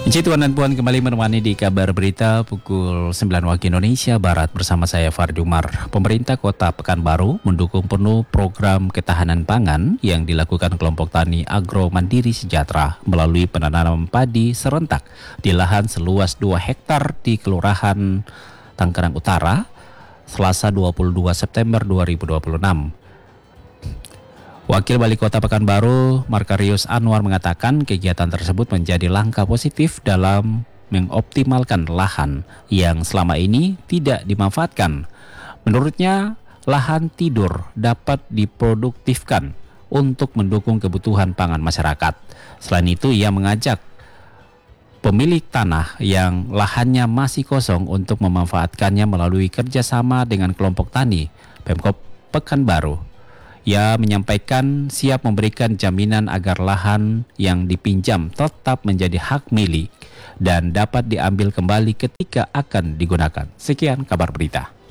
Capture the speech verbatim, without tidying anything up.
Puji Tuhan dan Puan kembali menemani di kabar berita pukul sembilan waktu Indonesia Barat bersama saya Fardi Umar. Pemerintah Kota Pekanbaru mendukung penuh program ketahanan pangan yang dilakukan kelompok tani Agro Mandiri Sejahtera melalui penanaman padi serentak di lahan seluas dua hektar di Kelurahan Tanggerang Utara, Selasa dua puluh dua September dua ribu dua puluh enam. Wakil Wali Kota Pekanbaru, Markarius Anwar mengatakan kegiatan tersebut menjadi langkah positif dalam mengoptimalkan lahan yang selama ini tidak dimanfaatkan. Menurutnya, lahan tidur dapat diproduktifkan untuk mendukung kebutuhan pangan masyarakat. Selain itu, ia mengajak pemilik tanah yang lahannya masih kosong untuk memanfaatkannya melalui kerjasama dengan kelompok tani Pemkop Pekanbaru. Ia menyampaikan siap memberikan jaminan agar lahan yang dipinjam tetap menjadi hak milik dan dapat diambil kembali ketika akan digunakan. Sekian kabar berita.